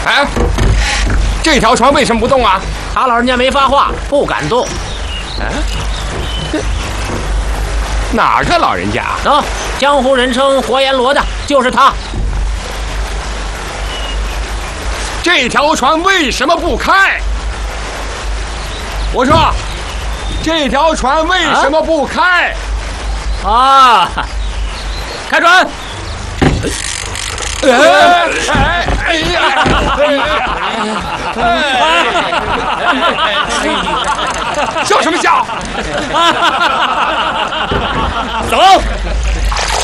哎，这条船为什么不动啊？ 他老人家没发话，不敢动。 哎，这哪个老人家？ 喏，江湖人称活阎罗的就是他。 这条船为什么不开？我说，这条船为什么不开？ 啊，开船！ 笑什么笑？ 走，